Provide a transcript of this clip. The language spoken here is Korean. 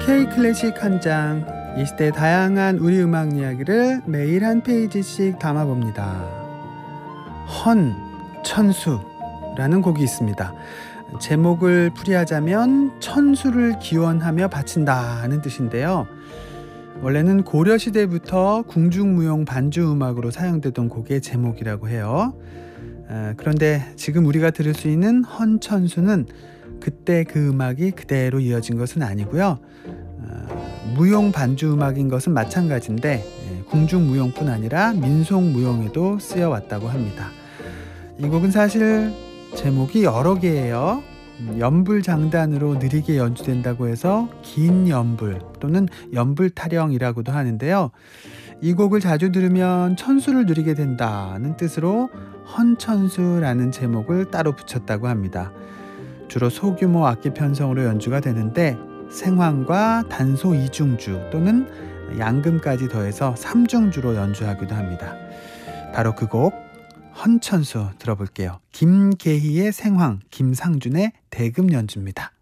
K-클래식 한 장, 이 시대 다양한 우리 음악 이야기를 매일 한 페이지씩 담아봅니다. 헌천수라는 곡이 있습니다. 제목을 풀이하자면 천수를 기원하며 바친다는 뜻인데요. 원래는 고려시대부터 궁중무용 반주음악으로 사용되던 곡의 제목이라고 해요. 그런데 지금 우리가 들을 수 있는 헌천수는 그때 그 음악이 그대로 이어진 것은 아니고요. 무용 반주음악인 것은 마찬가지인데 궁중무용뿐 아니라 민속무용에도 쓰여왔다고 합니다. 이 곡은 사실 제목이 여러 개예요. 연불장단으로 느리게 연주된다고 해서 긴 연불 또는 연불타령이라고도 하는데요. 이 곡을 자주 들으면 천수를 누리게 된다는 뜻으로 헌천수라는 제목을 따로 붙였다고 합니다. 주로 소규모 악기 편성으로 연주가 되는데 생황과 단소 이중주 또는 양금까지 더해서 삼중주로 연주하기도 합니다. 바로 그 곡 헌천수 들어볼게요. 김계희의 생황, 김상준의 대금 연주입니다.